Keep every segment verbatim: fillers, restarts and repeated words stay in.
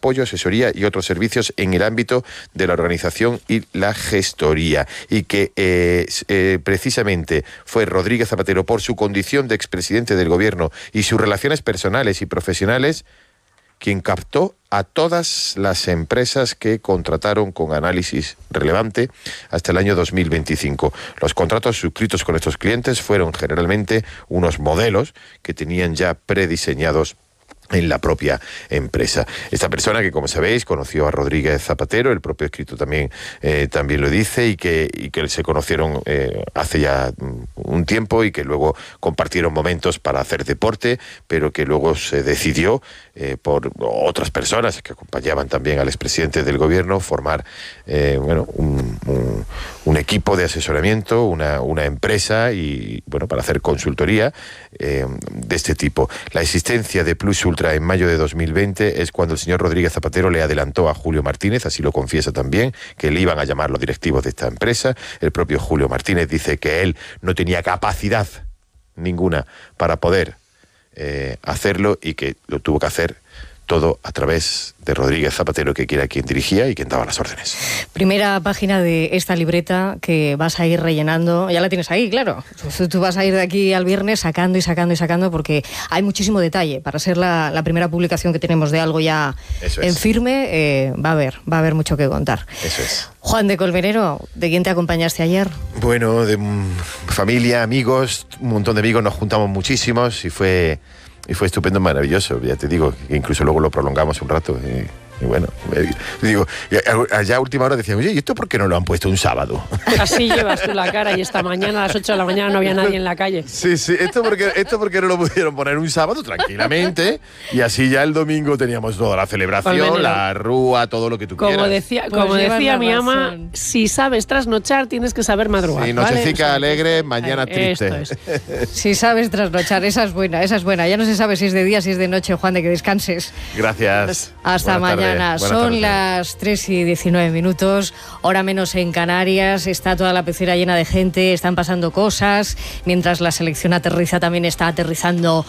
apoyo, asesoría y otros servicios en el ámbito de la organización y la gestoría. Y que eh, eh, precisamente fue Rodríguez Zapatero, por su condición de expresidente del gobierno y sus relaciones personales y profesionales, quien captó a todas las empresas que contrataron con análisis relevante hasta el año dos mil veinticinco. Los contratos suscritos con estos clientes fueron generalmente unos modelos que tenían ya prediseñados en la propia empresa. Esta persona que, como sabéis, conoció a Rodríguez Zapatero, el propio escrito también, eh, también lo dice, y que, y que se conocieron eh, hace ya un tiempo y que luego compartieron momentos para hacer deporte, pero que luego se decidió eh, por otras personas que acompañaban también al expresidente del gobierno formar eh, bueno, un, un, un equipo de asesoramiento, una, una empresa y bueno, para hacer consultoría eh, de este tipo. La existencia de Plus Ultra en mayo de dos mil veinte es cuando el señor Rodríguez Zapatero le adelantó a Julio Martínez, así lo confiesa también, que le iban a llamar los directivos de esta empresa. El propio Julio Martínez dice que él no tenía capacidad ninguna para poder eh, hacerlo y que lo tuvo que hacer todo a través de Rodríguez Zapatero, que era quien dirigía y quien daba las órdenes. Primera página de esta libreta que vas a ir rellenando. Ya la tienes ahí, claro. Tú, tú vas a ir de aquí al viernes sacando y sacando y sacando porque hay muchísimo detalle. Para ser la, la primera publicación que tenemos de algo ya Eso en es. firme, eh, va a haber, va a haber mucho que contar. Eso es. Juan de Colmenero, ¿de quién te acompañaste ayer? Bueno, de um, familia, amigos, un montón de amigos, nos juntamos muchísimos y fue... Y fue estupendo, maravilloso, ya te digo, que incluso luego lo prolongamos un rato. Y, y bueno, me, digo, allá a última hora decían, oye, ¿y esto por qué no lo han puesto un sábado? Así llevas tú la cara y esta mañana a las ocho de la mañana no había nadie en la calle. Sí, sí, esto porque, esto porque no lo pudieron poner un sábado tranquilamente y así ya el domingo teníamos toda la celebración, la rúa, todo lo que tú como quieras. Decía, pues como decía mi razón. ama, si sabes trasnochar tienes que saber madrugar. Sí, nochecica ¿vale? alegre, mañana Ay, triste. Esto es. Si sabes trasnochar, esa es buena, esa es buena. Ya no se sabe si es de día, si es de noche, Juan, de que descanses. Gracias. Hasta Buenas mañana. tardes. Son tardes. las tres y diecinueve minutos, hora menos en Canarias. Está toda la pecera llena de gente, están pasando cosas. Mientras la selección aterriza, también está aterrizando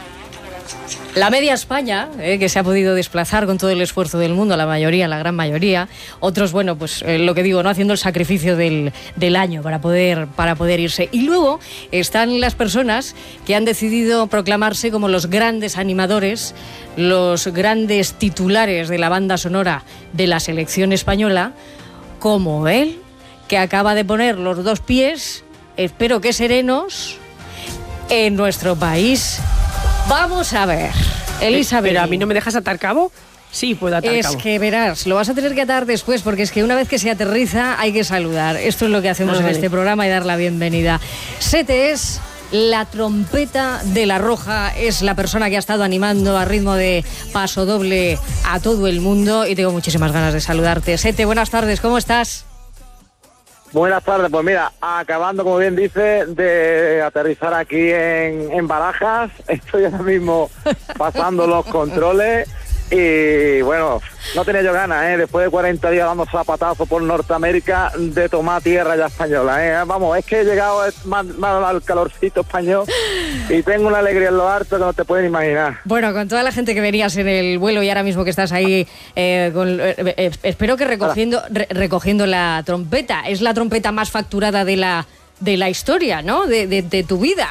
la media España, eh, que se ha podido desplazar con todo el esfuerzo del mundo, la mayoría, la gran mayoría. Otros, bueno, pues eh, lo que digo, no haciendo el sacrificio del, del año para poder, para poder irse. Y luego están las personas que han decidido proclamarse como los grandes animadores, los grandes titulares de la banda sonora de la selección española, como él, que acaba de poner los dos pies, espero que serenos, en nuestro país. Vamos a ver, Elizabeth. Pero a mí no me dejas atar cabo. Sí, puedo atar es cabo. Es que verás, lo vas a tener que atar después, porque es que una vez que se aterriza hay que saludar. Esto es lo que hacemos ah, en vale. este programa y dar la bienvenida. Sete es la trompeta de La Roja, es la persona que ha estado animando a ritmo de paso doble a todo el mundo y tengo muchísimas ganas de saludarte. Sete, buenas tardes, ¿cómo estás? Buenas tardes, pues mira, acabando, como bien dice, de aterrizar aquí en, en Barajas, estoy ahora mismo pasando los controles y bueno, no tenía yo ganas, ¿eh? Después de cuarenta días dando zapatazos por Norteamérica, de tomar tierra ya española, ¿eh? Vamos, es que he llegado más, más al calorcito español y tengo una alegría en lo harto que no te pueden imaginar. Bueno, con toda la gente que venías en el vuelo y ahora mismo que estás ahí, eh, con, eh, eh, espero que recogiendo, re, recogiendo la trompeta. Es la trompeta más facturada de la, de la historia, ¿no? De, de, de tu vida.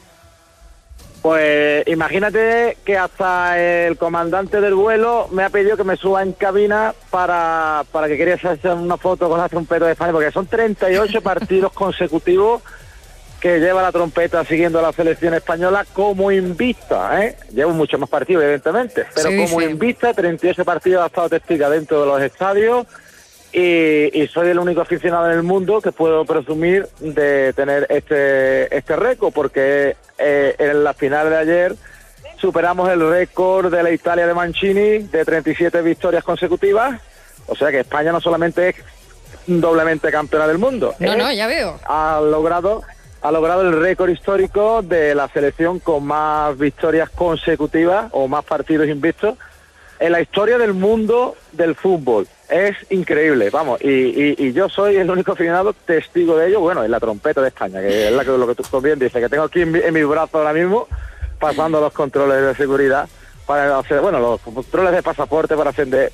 Pues imagínate que hasta el comandante del vuelo me ha pedido que me suba en cabina para, para que quería hacer una foto con la trompeta de España, porque son treinta y ocho partidos consecutivos que lleva la trompeta siguiendo a la selección española como invicta, ¿eh? Llevo muchos más partidos, evidentemente, pero sí, como sí. invicta, treinta y ocho partidos ha estado testiga dentro de los estadios. Y, y soy el único aficionado en el mundo que puedo presumir de tener este este récord, porque eh, en la final de ayer superamos el récord de la Italia de Mancini de treinta y siete victorias consecutivas, o sea que España no solamente es doblemente campeona del mundo, no, ¿eh? no, ya veo. Ha logrado, ha logrado el récord histórico de la selección con más victorias consecutivas o más partidos invictos en la historia del mundo del fútbol. Es increíble, vamos, y, y, y yo soy el único aficionado testigo de ello, bueno, en la trompeta de España, que es la que, lo que tú bien dices, que tengo aquí en mi, en mi brazo ahora mismo, pasando los controles de seguridad, para hacer, bueno, los controles de pasaporte para hacer,